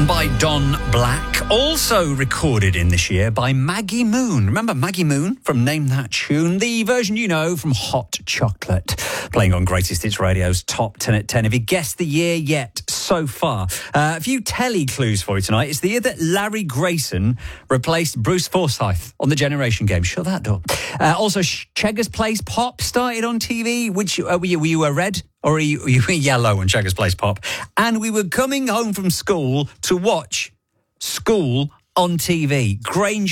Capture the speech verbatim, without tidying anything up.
by Don Black, also recorded in this year by Maggie Moon. Remember Maggie Moon from Name That Tune? The version you know from Hot Chocolate, playing on Greatest Hits Radio's Top ten at ten. Have you guessed the year yet so far? Uh, a few telly clues for you tonight. It's the year that Larry Grayson replaced Bruce Forsyth on the Generation Game. Shut that door. Uh, also, Cheggers Plays Pop started on T V. Which uh, were you? Were you a red? Or are you, you were yellow on Cheggers Plays Pop? And we were coming home from school to watch School on T V. Grange